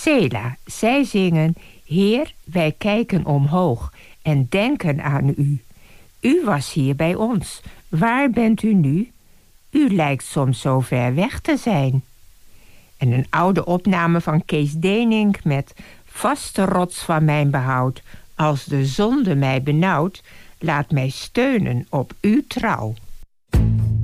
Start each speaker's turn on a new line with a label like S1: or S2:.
S1: Sela, zij zingen: Heer, wij kijken omhoog en denken aan u. U was hier bij ons. Waar bent u nu? U lijkt soms zo ver weg te zijn. En een oude opname van Kees Denink met Vaste rots van mijn behoud. Als de zonde mij benauwt, laat mij steunen op uw trouw.